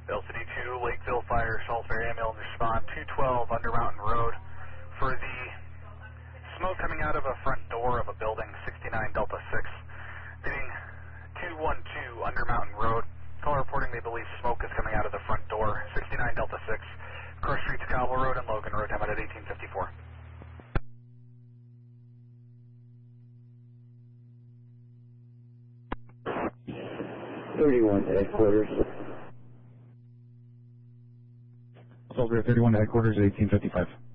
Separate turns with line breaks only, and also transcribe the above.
LCD2, Lakeville Fire, Salisbury ambulance respond 212 Under Mountain Road for the smoke coming out of a front door of a building, 69 Delta 6, being 212 Under Mountain Road. Caller reporting they believe smoke is coming out of the front door, 69 Delta 6, Cross Street to Cobble Road and Logan Road, time at 1854.
31 to headquarters.
Salisbury 31 to headquarters at 1855.